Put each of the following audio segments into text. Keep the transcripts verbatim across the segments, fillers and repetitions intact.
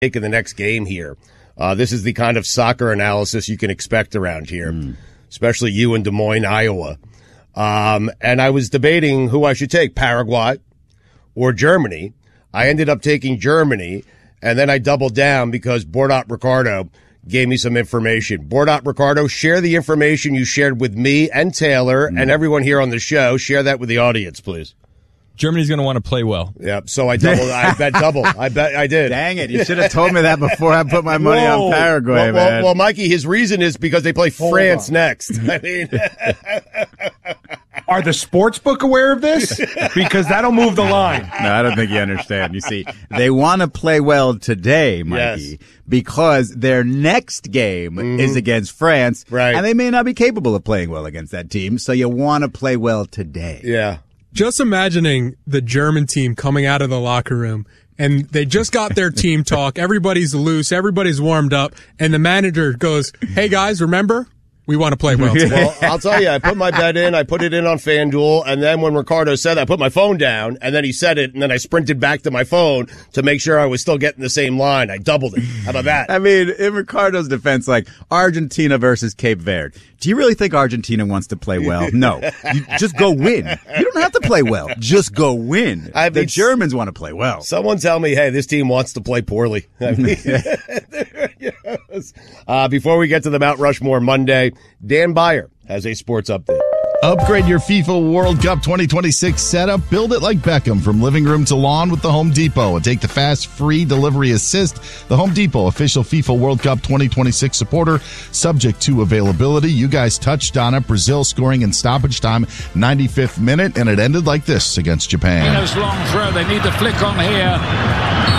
take in the next game here. Uh, this is the kind of soccer analysis you can expect around here, mm. especially you in Des Moines, Iowa. Um, and I was debating who I should take, Paraguay or Germany. I ended up taking Germany, and then I doubled down because Bordat Ricardo gave me some information. Bordat Ricardo, share the information you shared with me and Taylor mm. and everyone here on the show. Share that with the audience, please. Germany's going to want to play well. Yep. So I doubled. I bet double. I bet I did. Dang it! You should have told me that before I put my money Whoa. on Paraguay, well, man. Well, well, Mikey, his reason is because they play Hold France on. next. I mean, are the sportsbook aware of this? Because that'll move the line. No, I don't think you understand. You see, they want to play well today, Mikey, yes. because their next game mm-hmm. is against France, right? And they may not be capable of playing well against that team. So you want to play well today. Yeah. Just imagining the German team coming out of the locker room and they just got their team talk. Everybody's loose. Everybody's warmed up. And the manager goes, hey, guys, remember? We want to play well today. Well, I'll tell you, I put my bet in. I put it in on FanDuel. And then when Ricardo said that, I put my phone down. And then he said it. And then I sprinted back to my phone to make sure I was still getting the same line. I doubled it. How about that? I mean, in Ricardo's defense, like Argentina versus Cape Verde. Do you really think Argentina wants to play well? No. You just go win. You don't have to play well. Just go win. I mean, the Germans want to play well. Someone tell me, hey, this team wants to play poorly. I mean, yes. uh, before we get to the Mount Rushmore Monday, Dan Beyer has a sports update. Upgrade your FIFA World Cup twenty twenty-six setup. Build it like Beckham from living room to lawn with the Home Depot. And take the fast, free delivery assist. The Home Depot, official FIFA World Cup twenty twenty-six supporter, subject to availability. You guys touched on it. Brazil scoring in stoppage time, ninety-fifth minute, and it ended like this against Japan. Minos long throw. They need the flick on here.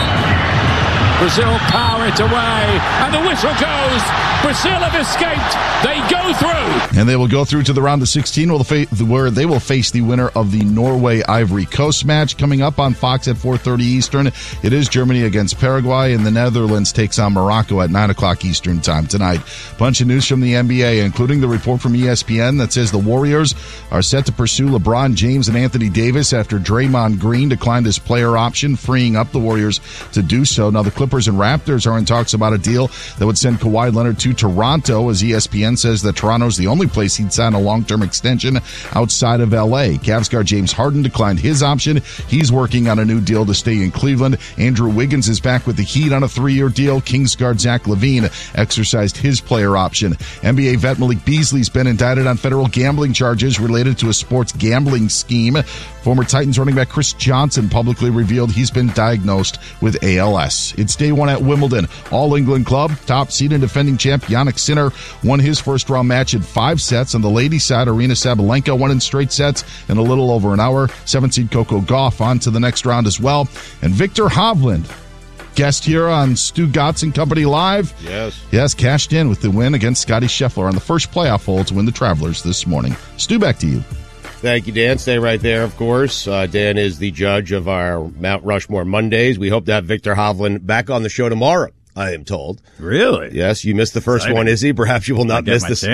Brazil power it away, and the whistle goes. Brazil have escaped. They go through. And they will go through to the round of sixteen where they will face the winner of the Norway-Ivory Coast match coming up on Fox at four thirty Eastern. It is Germany against Paraguay, and the Netherlands takes on Morocco at nine o'clock Eastern time tonight. Bunch of news from the N B A, including the report from E S P N that says the Warriors are set to pursue LeBron James and Anthony Davis after Draymond Green declined his player option, freeing up the Warriors to do so. Now the Clippers and Raptors are in talks about a deal that would send Kawhi Leonard to Toronto, as E S P N says that Toronto's the only place he'd sign a long-term extension outside of L A. Cavs guard James Harden declined his option. He's working on a new deal to stay in Cleveland. Andrew Wiggins is back with the Heat on a three-year deal. Kings guard Zach LaVine exercised his player option. N B A vet Malik Beasley's been indicted on federal gambling charges related to a sports gambling scheme. Former Titans running back Chris Johnson publicly revealed he's been diagnosed with A L S. It's day one at Wimbledon. All England club, top seed and defending champ Jannik Sinner won his first round match in five sets. On the ladies' side, Arina Sabalenka won in straight sets in a little over an hour. Seven seed Coco Gauff on to the next round as well. And Victor Hovland, guest here on Stu Gotts and Company Live. Yes. Yes, cashed in with the win against Scotty Scheffler on the first playoff hole to win the Travelers this morning. Stu, back to you. Thank you, Dan. Stay right there, of course. Uh, Dan is the judge of our Mount Rushmore Mondays. We hope to have Victor Hovland back on the show tomorrow, I am told. Really? Yes, you missed the first Exciting. one, Izzy. Perhaps you will not miss this.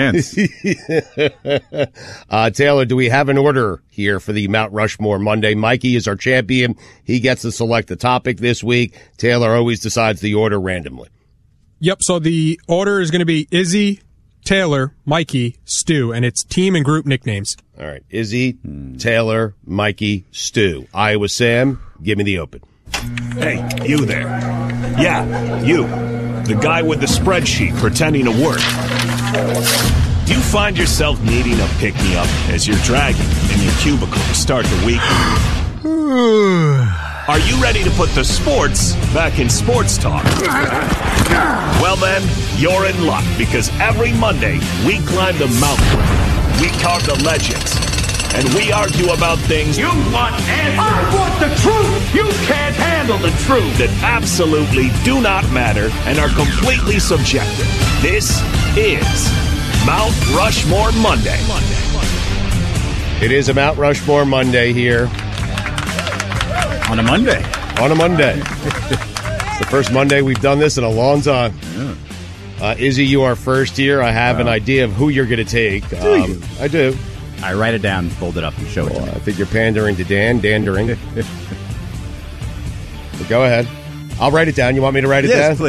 uh, Taylor, do we have an order here for the Mount Rushmore Monday? Mikey is our champion. He gets to select the topic this week. Taylor always decides the order randomly. Yep, so the order is going to be Izzy, Taylor, Mikey, Stu, and it's team and group nicknames. All right, Izzy, Taylor, Mikey, Stu. Iowa Sam, give me the open. Hey, you there. Yeah, you. The guy with the spreadsheet pretending to work. Do you find yourself needing a pick-me-up as you're dragging in your cubicle to start the week? Are you ready to put the sports back in sports talk? Well then, you're in luck, because every Monday we climb the mountain. We talk to legends, and we argue about things. You want answers. I want the truth. You can't handle the truth. That absolutely do not matter and are completely subjective. This is Mount Rushmore Monday. It is a Mount Rushmore Monday here. On a Monday. On a Monday. It's the first Monday we've done this in a long time. Yeah. Uh, Izzy, you are first here. I have wow. an idea of who you're going to take. Do um, you? I do. I write it down, fold it up, and show well, it to me. I think you're pandering to Dan. Dandering. Go ahead. I'll write it down. You want me to write it yes, down? Please.